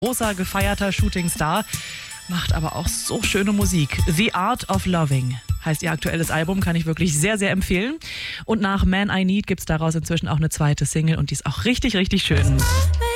Großer, gefeierter Shootingstar, macht aber auch so schöne Musik. The Art of Loving heißt ihr aktuelles Album, kann ich wirklich sehr, sehr empfehlen. Und nach Man I Need gibt es daraus inzwischen auch eine zweite Single und die ist auch richtig, richtig schön.